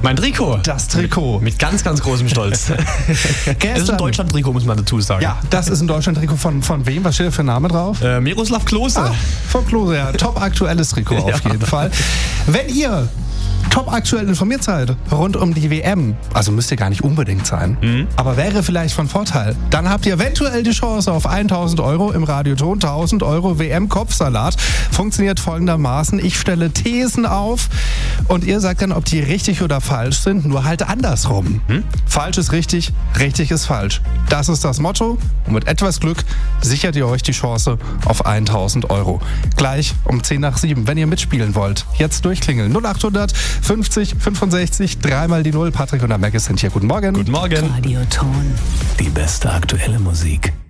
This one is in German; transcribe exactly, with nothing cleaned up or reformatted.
Mein Trikot. Das Trikot. Mit, mit ganz, ganz großem Stolz. Das ist ein Deutschland-Trikot, muss man dazu sagen. Ja, das ist ein Deutschland-Trikot von, von wem? Was steht da für ein Name drauf? Äh, Miroslav Klose. Ah, von Klose, ja. Top aktuelles Trikot auf Ja. jeden Fall. Wenn ihr top aktuell informiert seid rund um die W M, also müsst ihr gar nicht unbedingt sein, mhm. aber wäre vielleicht von Vorteil, dann habt ihr eventuell die Chance auf tausend Euro im Radioton, tausend Euro W M-Kopfsalat. Funktioniert folgendermaßen: Ich stelle Thesen auf und ihr sagt dann, ob die richtig oder falsch sind, nur halt andersrum. Mhm. Falsch ist richtig, richtig ist falsch. Das ist das Motto und mit etwas Glück sichert ihr euch die Chance auf tausend Euro. Gleich um zehn nach sieben, wenn ihr mitspielen wollt. Jetzt durchklingeln. null achthundert fünfzig fünfundsechzig, dreimal die Null. Patrick und der Mac sind hier. Guten Morgen. Guten Morgen. Radioton. Die beste aktuelle Musik.